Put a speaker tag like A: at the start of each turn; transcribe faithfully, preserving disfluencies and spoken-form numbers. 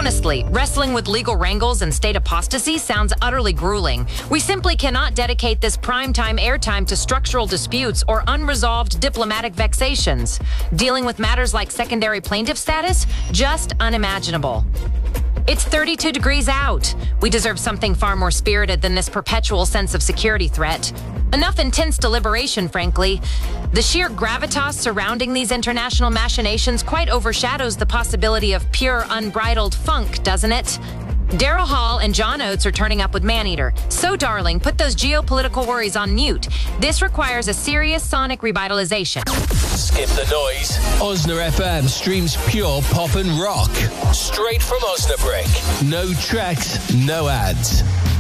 A: Honestly, wrestling with legal wrangles and state apostasy sounds utterly grueling. We simply cannot dedicate this primetime airtime to structural disputes or unresolved diplomatic vexations. Dealing with matters like secondary plaintiff status? Just unimaginable. It's thirty-two degrees out. We deserve something far more spirited than this perpetual sense of security threat. Enough intense deliberation, frankly. The sheer gravitas surrounding these international machinations quite overshadows the possibility of pure, unbridled funk, doesn't it? Daryl Hall and John Oates are turning up with Maneater. So, darling, put those geopolitical worries on mute. This requires a serious sonic revitalization.
B: Skip the noise. Osna F M streams pure pop and rock. Straight from Osnabrück. No tracks, no ads.